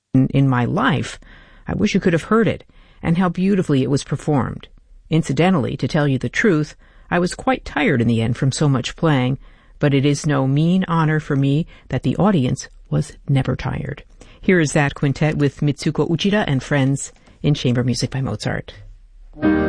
in my life. I wish you could have heard it, and how beautifully it was performed. Incidentally, to tell you the truth, I was quite tired in the end from so much playing, but it is no mean honor for me that the audience was never tired. Here is that quintet with Mitsuko Uchida and friends in Chamber Music by Mozart.